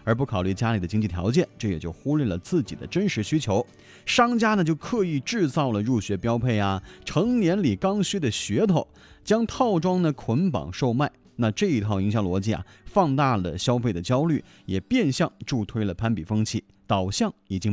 而不考虑家里的经济条件，这也就忽略了自己的真实需求。商家呢就刻意制造了入学标配啊、成年礼刚需的噱头，将套装呢捆绑售卖。那这一套营销逻辑啊，放大了消费的焦虑，也变相助推了攀比风气，导向已经